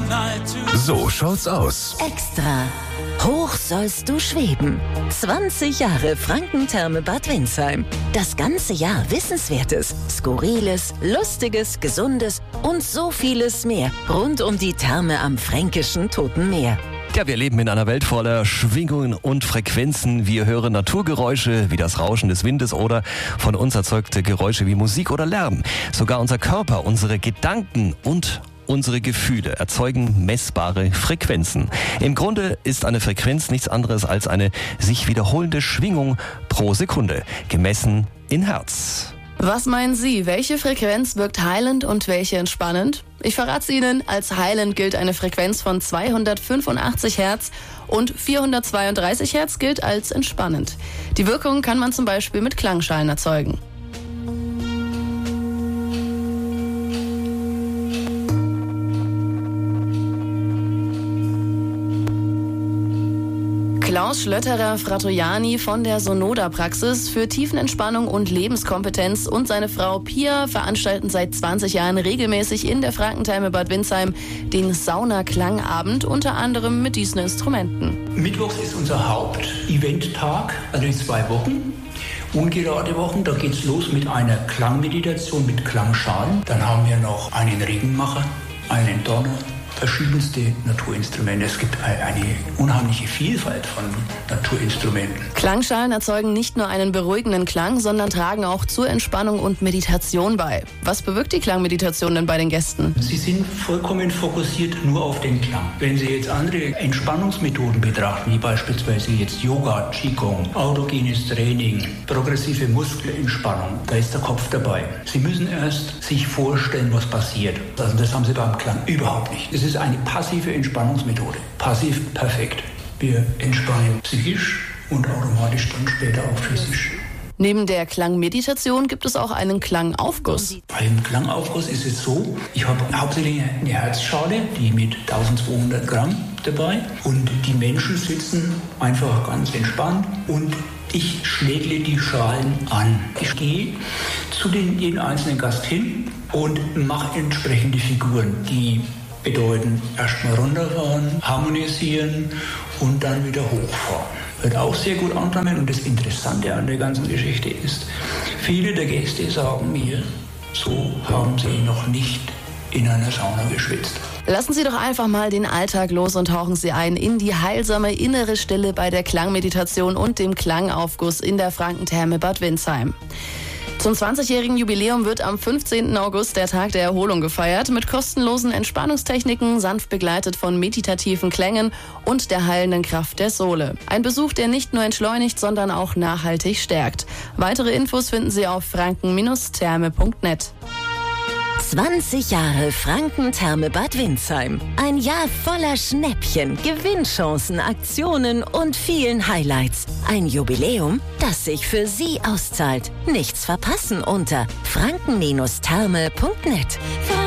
So schaut's aus. Extra. Hoch sollst du schweben. 20 Jahre Frankentherme Bad Windsheim. Das ganze Jahr Wissenswertes, Skurriles, Lustiges, Gesundes und so vieles mehr rund um die Therme am fränkischen Toten Meer. Ja, wir leben in einer Welt voller Schwingungen und Frequenzen. Wir hören Naturgeräusche wie das Rauschen des Windes oder von uns erzeugte Geräusche wie Musik oder Lärm. Sogar unser Körper, unsere Gedanken und unsere Gefühle erzeugen messbare Frequenzen. Im Grunde ist eine Frequenz nichts anderes als eine sich wiederholende Schwingung pro Sekunde, gemessen in Hertz. Was meinen Sie, welche Frequenz wirkt heilend und welche entspannend? Ich verrate es Ihnen, als heilend gilt eine Frequenz von 285 Hertz und 432 Hertz gilt als entspannend. Die Wirkung kann man zum Beispiel mit Klangschalen erzeugen. Klaus Schlötterer-Frattojani von der Sonoda-Praxis für Tiefenentspannung und Lebenskompetenz und seine Frau Pia veranstalten seit 20 Jahren regelmäßig in der Frankentherme Bad Windsheim den Sauna-Klangabend, unter anderem mit diesen Instrumenten. Mittwochs ist unser Haupt-Event-Tag, also in 2 Wochen. Ungerade Wochen, da geht's los mit einer Klangmeditation mit Klangschalen. Dann haben wir noch einen Regenmacher, einen Donner, verschiedenste Naturinstrumente. Es gibt eine unheimliche Vielfalt von Naturinstrumenten. Klangschalen erzeugen nicht nur einen beruhigenden Klang, sondern tragen auch zur Entspannung und Meditation bei. Was bewirkt die Klangmeditation denn bei den Gästen? Sie sind vollkommen fokussiert nur auf den Klang. Wenn Sie jetzt andere Entspannungsmethoden betrachten, wie beispielsweise jetzt Yoga, Qigong, autogenes Training, progressive Muskelentspannung, da ist der Kopf dabei. Sie müssen erst sich vorstellen, was passiert. Also das haben Sie beim Klang überhaupt nicht. Es ist eine passive Entspannungsmethode. Passiv perfekt. Wir entspannen psychisch und automatisch dann später auch physisch. Neben der Klangmeditation gibt es auch einen Klangaufguss. Beim Klangaufguss ist es so, ich habe hauptsächlich eine Herzschale, die mit 1200 Gramm dabei. Und die Menschen sitzen einfach ganz entspannt und ich schlägle die Schalen an. Ich gehe zu jedem einzelnen Gast hin und mache entsprechende Figuren, die bedeuten erstmal runterfahren, harmonisieren und dann wieder hochfahren. Wird auch sehr gut angenommen und das Interessante an der ganzen Geschichte ist, viele der Gäste sagen mir, so haben sie noch nicht in einer Sauna geschwitzt. Lassen Sie doch einfach mal den Alltag los und tauchen Sie ein in die heilsame innere Stille bei der Klangmeditation und dem Klangaufguss in der Frankentherme Bad Windsheim. Zum 20-jährigen Jubiläum wird am 15. August der Tag der Erholung gefeiert, mit kostenlosen Entspannungstechniken, sanft begleitet von meditativen Klängen und der heilenden Kraft der Sohle. Ein Besuch, der nicht nur entschleunigt, sondern auch nachhaltig stärkt. Weitere Infos finden Sie auf franken-therme.net. 20 Jahre Frankentherme Bad Windsheim. Ein Jahr voller Schnäppchen, Gewinnchancen, Aktionen und vielen Highlights. Ein Jubiläum, das sich für Sie auszahlt. Nichts verpassen unter franken-therme.net.